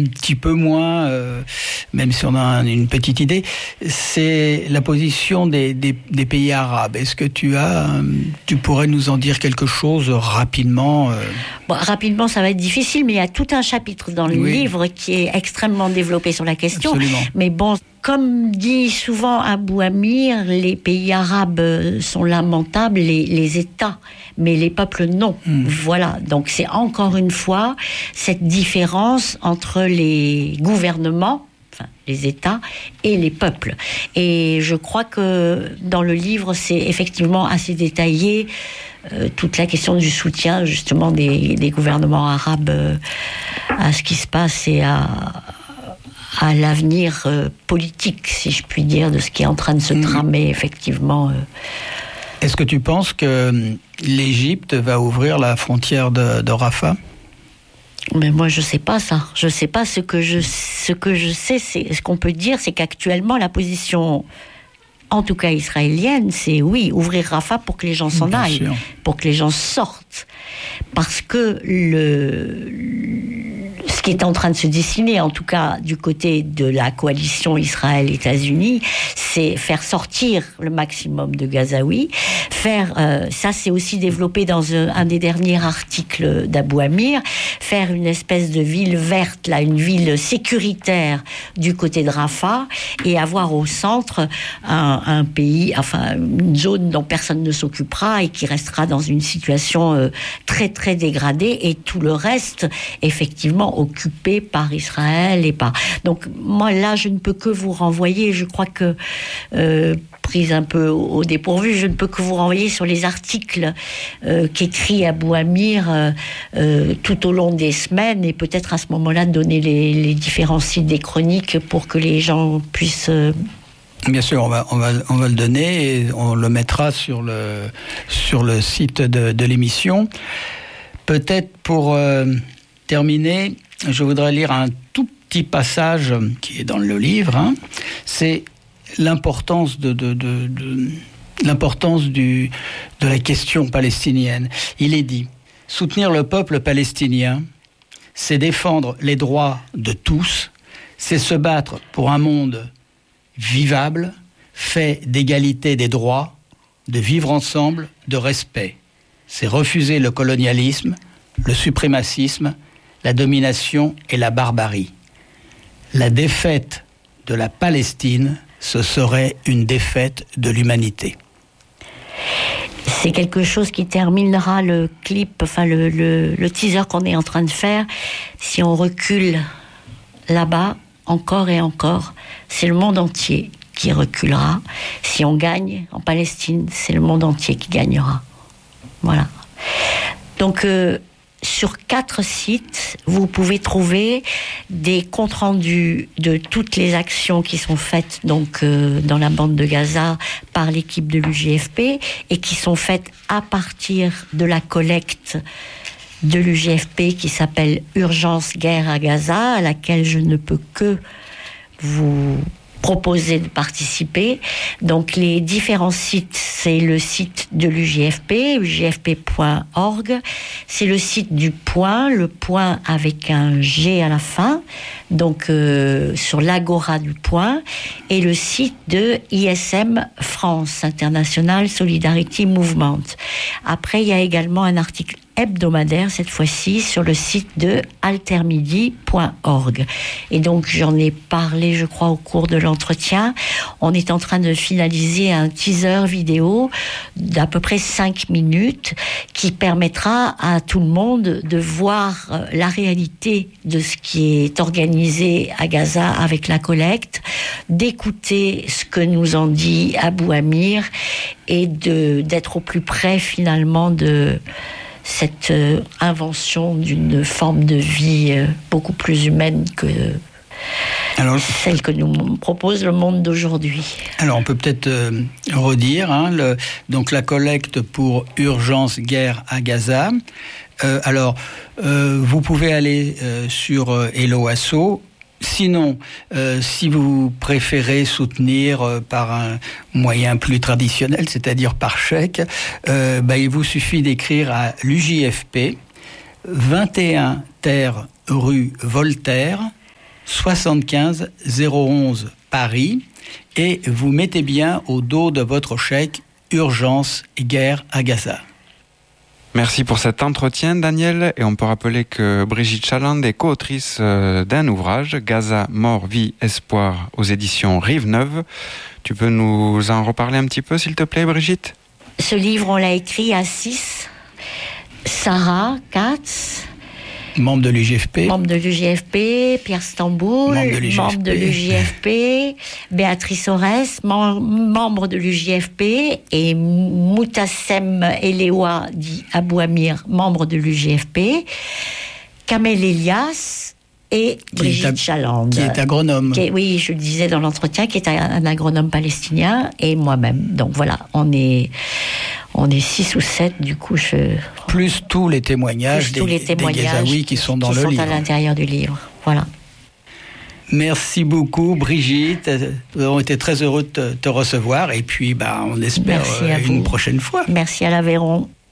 petit peu moins, même si on a une petite idée, c'est la position des pays arabes. Est-ce que tu pourrais nous en dire quelque chose rapidement Bon, rapidement, ça va être difficile, mais il y a tout un chapitre dans le livre qui est extrêmement développé sur la question. Absolument. Mais bon, comme dit souvent Abou Amir, les pays arabes sont lamentables, les États, mais les peuples non. Voilà, donc c'est encore une fois cette différence entre les gouvernements, enfin les États, et les peuples. Et je crois que dans le livre, c'est effectivement assez détaillé, toute la question du soutien justement des gouvernements arabes à ce qui se passe et à l'avenir politique, si je puis dire, de ce qui est en train de se tramer, effectivement. Est-ce que tu penses que l'Égypte va ouvrir la frontière de Rafah ? Mais moi, je sais pas ça. Je sais pas. Ce que je sais, c'est ce qu'on peut dire, c'est qu'actuellement, la position, en tout cas israélienne, c'est oui, ouvrir Rafah pour que les gens s'en aillent, sûr. Pour que les gens sortent. Parce que ce qui est en train de se dessiner, en tout cas du côté de la coalition Israël-États-Unis, c'est faire sortir le maximum de Gazaouis. Ça c'est aussi développé dans un des derniers articles d'Abou Amir, faire une espèce de ville verte, là, une ville sécuritaire du côté de Rafah, et avoir au centre un pays, enfin une zone dont personne ne s'occupera et qui restera dans une situation très très dégradée, et tout le reste effectivement occupé par Israël et par... Donc moi là je ne peux que vous renvoyer, je crois que prise un peu au dépourvu, je ne peux que vous renvoyer sur les articles qu'écrit Abou Amir tout au long des semaines, et peut-être à ce moment-là donner les différents sites des chroniques pour que les gens puissent... Bien sûr, on va le donner et on le mettra sur le site de l'émission. Peut-être pour terminer, je voudrais lire un tout petit passage qui est dans le livre. C'est l'importance de la question palestinienne. Il est dit: soutenir le peuple palestinien, c'est défendre les droits de tous, c'est se battre pour un monde vivable, fait d'égalité des droits, de vivre ensemble, de respect. C'est refuser le colonialisme, le suprémacisme, la domination et la barbarie. La défaite de la Palestine, ce serait une défaite de l'humanité. C'est quelque chose qui terminera le clip, enfin le teaser qu'on est en train de faire. Si on recule là-bas, encore et encore, c'est le monde entier qui reculera. Si on gagne en Palestine, c'est le monde entier qui gagnera. Voilà. Donc, sur 4 sites, vous pouvez trouver des comptes rendus de toutes les actions qui sont faites donc dans la bande de Gaza par l'équipe de l'UJFP et qui sont faites à partir de la collecte de l'UJFP qui s'appelle Urgence Guerre à Gaza, à laquelle je ne peux que vous proposer de participer. Donc les différents sites, c'est le site de l'UJFP, ujfp.org, c'est le site du Point, le Point avec un G à la fin, donc sur l'Agora du Point, et le site de ISM France, International Solidarity Movement. Après, il y a également un article hebdomadaire, cette fois-ci, sur le site de altermidi.org. Et donc, j'en ai parlé, je crois, au cours de l'entretien. On est en train de finaliser un teaser vidéo d'à peu près 5 minutes qui permettra à tout le monde de voir la réalité de ce qui est organisé à Gaza avec la collecte, d'écouter ce que nous en dit Abou Amir et d'être au plus près, finalement, de cette invention d'une forme de vie beaucoup plus humaine que celle que nous propose le monde d'aujourd'hui. Alors on peut peut-être redire, donc la collecte pour Urgence Guerre à Gaza. Vous pouvez aller sur Hello Asso. Sinon, si vous préférez soutenir par un moyen plus traditionnel, c'est-à-dire par chèque, il vous suffit d'écrire à l'UJFP, 21 Terre rue Voltaire, 75 011 Paris et vous mettez bien au dos de votre chèque Urgence et guerre à Gaza. Merci pour cet entretien, Daniel. Et on peut rappeler que Brigitte Chaland est co-autrice d'un ouvrage, Gaza, mort, vie, espoir, aux éditions Rive-Neuve. Tu peux nous en reparler un petit peu, s'il te plaît, Brigitte ? Ce livre, on l'a écrit à 6. Sarah Katz, membre de l'UJFP, Pierre Stamboul, membre de l'UJFP, Béatrice Orès, membre de l'UJFP, et Moutassem Elewa, dit Abou Amir, membre de l'UJFP, Kamel Elias et Brigitte Chaland. Qui est agronome. Oui, je le disais dans l'entretien, qui est un agronome palestinien, et moi-même. Donc voilà, on est 6 ou 7, du coup, plus tous les témoignages des Gazaouis qui sont dans le livre. Qui sont à l'intérieur du livre, voilà. Merci beaucoup, Brigitte. Nous avons été très heureux de te recevoir, et puis on espère une prochaine fois. Merci à l'Aveyron.